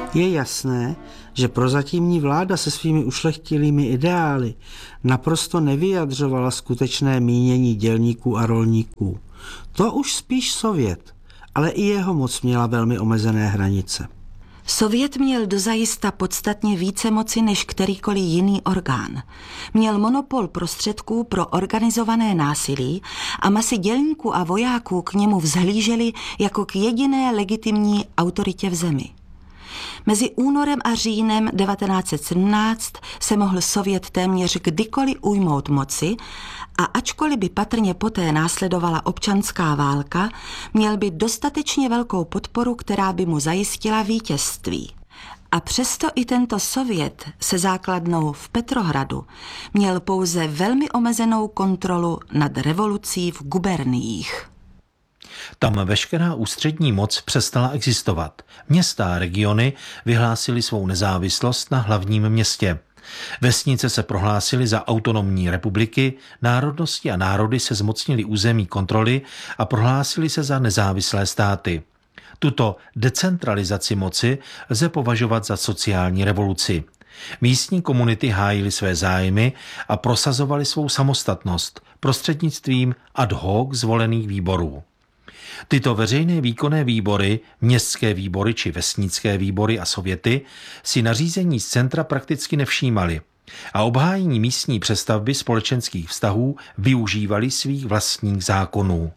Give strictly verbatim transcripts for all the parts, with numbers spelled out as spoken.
Je jasné, že prozatímní vláda se svými ušlechtilými ideály naprosto nevyjadřovala skutečné mínění dělníků a rolníků. To už spíš Sovět, ale i jeho moc měla velmi omezené hranice. Sovět měl dozajista podstatně více moci než kterýkoliv jiný orgán. Měl monopol prostředků pro organizované násilí a masy dělníků a vojáků k němu vzhlíželi jako k jediné legitimní autoritě v zemi. Mezi únorem a říjnem devatenáct set sedmnáct se mohl Sovět téměř kdykoliv ujmout moci a ačkoliv by patrně poté následovala občanská válka, měl by dostatečně velkou podporu, která by mu zajistila vítězství. A přesto i tento Sovět se základnou v Petrohradu měl pouze velmi omezenou kontrolu nad revolucí v guberniích. Tam veškerá ústřední moc přestala existovat. Města a regiony vyhlásily svou nezávislost na hlavním městě. Vesnice se prohlásily za autonomní republiky, národnosti a národy se zmocnili území kontroly a prohlásili se za nezávislé státy. Tuto decentralizaci moci lze považovat za sociální revoluci. Místní komunity hájily své zájmy a prosazovaly svou samostatnost prostřednictvím ad hoc zvolených výborů. Tyto veřejné výkonné výbory, městské výbory či vesnické výbory a sověty si nařízení z centra prakticky nevšímali a obhájení místní přestavby společenských vztahů využívali svých vlastních zákonů.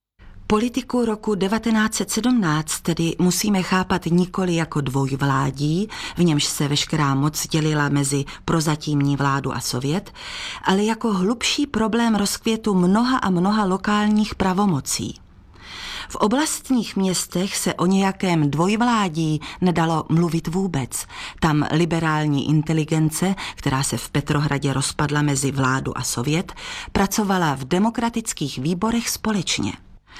Politiku roku devatenáct set sedmnáct tedy musíme chápat nikoli jako dvojvládí, v němž se veškerá moc dělila mezi prozatímní vládu a Sovět, ale jako hlubší problém rozkvětu mnoha a mnoha lokálních pravomocí. V oblastních městech se o nějakém dvojvládí nedalo mluvit vůbec. Tam liberální inteligence, která se v Petrohradě rozpadla mezi vládu a Sovět, pracovala v demokratických výborech společně.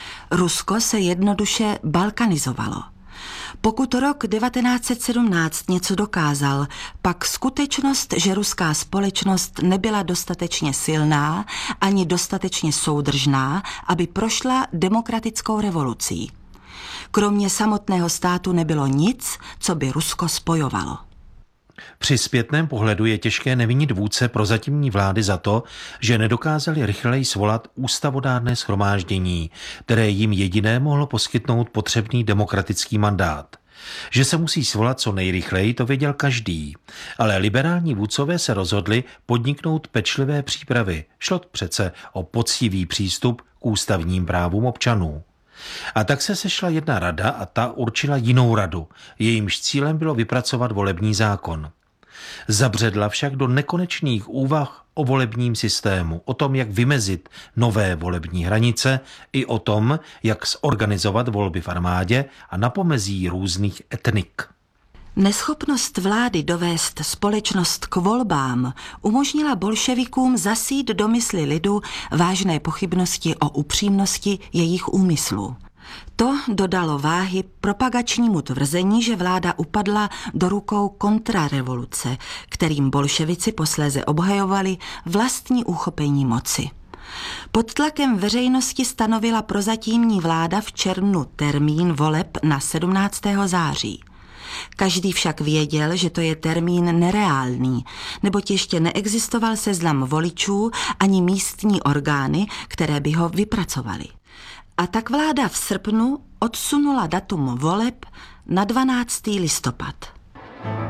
Rusko se jednoduše balkanizovalo. Pokud rok devatenáct set sedmnáct něco dokázal, pak skutečnost, že ruská společnost nebyla dostatečně silná ani dostatečně soudržná, aby prošla demokratickou revolucí. Kromě samotného státu nebylo nic, co by Rusko spojovalo. Při zpětném pohledu je těžké nevinit vůdce prozatímní vlády za to, že nedokázali rychleji svolat ústavodárné shromáždění, které jim jediné mohlo poskytnout potřebný demokratický mandát. Že se musí svolat co nejrychleji, to věděl každý, ale liberální vůdcové se rozhodli podniknout pečlivé přípravy. Šlo přece o poctivý přístup k ústavním právům občanů. A tak se sešla jedna rada a ta určila jinou radu, jejímž cílem bylo vypracovat volební zákon. Zabředla však do nekonečných úvah o volebním systému, o tom, jak vymezit nové volební hranice, i o tom, jak zorganizovat volby v armádě a na pomezí různých etnik. Neschopnost vlády dovést společnost k volbám umožnila bolševikům zasít do mysli lidu vážné pochybnosti o upřímnosti jejich úmyslů. To dodalo váhy propagačnímu tvrzení, že vláda upadla do rukou kontrarevoluce, kterým bolševici posléze obhajovali vlastní uchopení moci. Pod tlakem veřejnosti stanovila prozatímní vláda v červnu termín voleb na sedmnáctého září. Každý však věděl, že to je termín nereálný, neboť ještě neexistoval seznam voličů ani místní orgány, které by ho vypracovaly. A tak vláda v srpnu odsunula datum voleb na dvanáctého listopad.